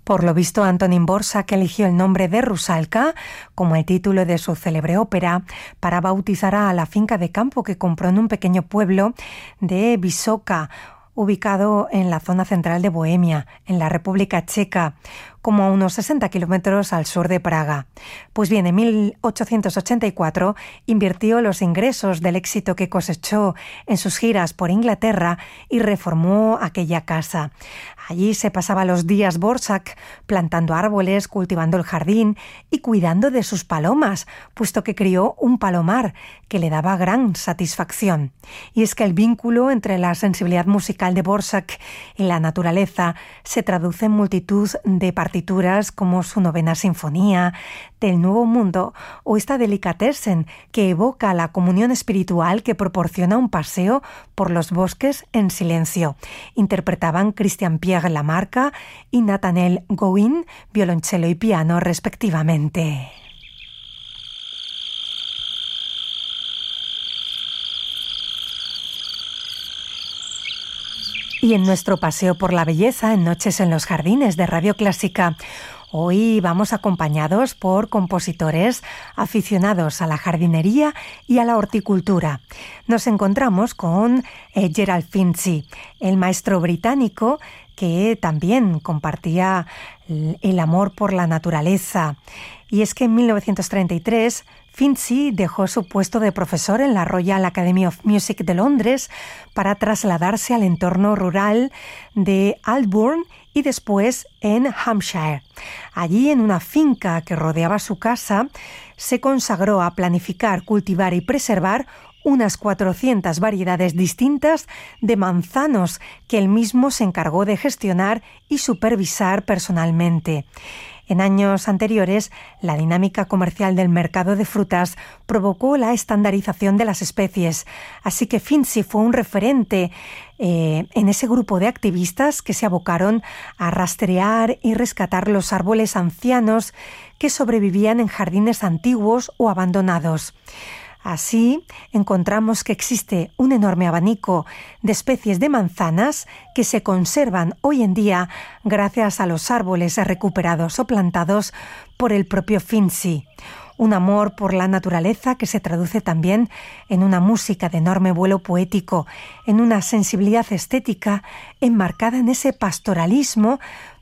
Por lo visto, Antonín Dvořák eligió el nombre de Rusalka como el título de su célebre ópera para bautizar a la finca de campo que compró en un pequeño pueblo de Vysoká, ubicado en la zona central de Bohemia, en la República Checa, como a unos 60 kilómetros al sur de Praga. Pues bien, en 1884 invirtió los ingresos del éxito que cosechó en sus giras por Inglaterra y reformó aquella casa. Allí se pasaba los días Dvořák plantando árboles, cultivando el jardín y cuidando de sus palomas, puesto que crió un palomar que le daba gran satisfacción. Y es que el vínculo entre la sensibilidad musical de Dvořák y la naturaleza se traduce en multitud de partituras como su novena sinfonía, del Nuevo Mundo o esta Delicatessen que evoca la comunión espiritual que proporciona un paseo por los bosques en silencio. Interpretaban Christian Pierre Lamarca y Nathanael Gowin, violonchelo y piano respectivamente. Y en nuestro paseo por la belleza en Noches en los Jardines de Radio Clásica, hoy vamos acompañados por compositores aficionados a la jardinería y a la horticultura. Nos encontramos con Gerald Finzi, el maestro británico que también compartía el amor por la naturaleza. Y es que en 1933 Finzi dejó su puesto de profesor en la Royal Academy of Music de Londres para trasladarse al entorno rural de Aldbourne y después en Hampshire. Allí, en una finca que rodeaba su casa, se consagró a planificar, cultivar y preservar unas 400 variedades distintas de manzanos que él mismo se encargó de gestionar y supervisar personalmente. En años anteriores, la dinámica comercial del mercado de frutas provocó la estandarización de las especies, así que Finzi fue un referente en ese grupo de activistas que se abocaron a rastrear y rescatar los árboles ancianos que sobrevivían en jardines antiguos o abandonados. Así, encontramos que existe un enorme abanico de especies de manzanas que se conservan hoy en día gracias a los árboles recuperados o plantados por el propio Finzi. Un amor por la naturaleza que se traduce también en una música de enorme vuelo poético, en una sensibilidad estética enmarcada en ese pastoralismo